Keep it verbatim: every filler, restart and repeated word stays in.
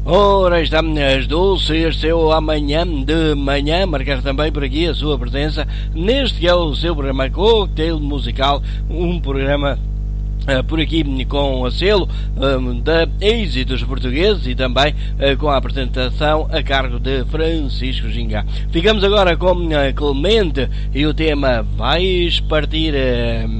Ora, estamos as doze, este é o Amanhã de Manhã, marcar também por aqui a sua presença neste que é o seu programa Cocktail Musical, um programa Uh, por aqui com o selo um, da Êxitos Portugueses e também uh, com a apresentação a cargo de Francisco Gingá. Ficamos agora com uh, Clemente e o tema Vais Partir... Uh,